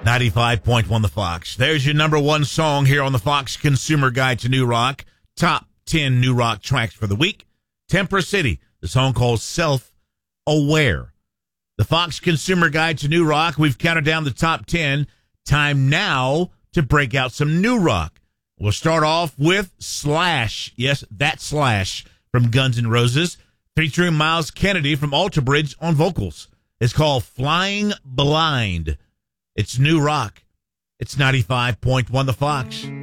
95.1 The Fox. There's your number one song here on the Fox Consumer Guide to New Rock. Top 10 new rock tracks for the week. Temper City, the song called Self-Aware. The Fox Consumer Guide to New Rock. We've counted down the top 10. Time now to break out some new rock. We'll start off with Slash. Yes, that Slash from Guns N' Roses, featuring Miles Kennedy from Alter Bridge on vocals. It's called Flying Blind. It's new rock. It's 95.1 The Fox.